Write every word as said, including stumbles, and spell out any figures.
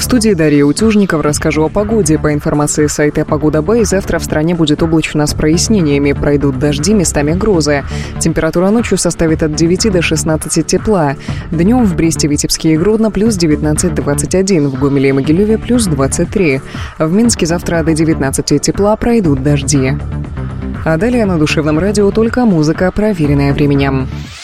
студии Дарья Утюжникова. Расскажу о погоде. По информации сайта Погода Бэй, завтра в стране будет облачно с прояснениями. Пройдут дожди, местами грозы. Температура ночью составит от девяти до шестнадцати тепла. Днем в Бресте, Витебске и Гродно плюс девятнадцать - двадцать один. В Гомеле и Могилеве плюс двадцать три. В Минске завтра до девятнадцати тепла, пройдут дожди. А далее на Душевном радио только музыка, проверенная временем.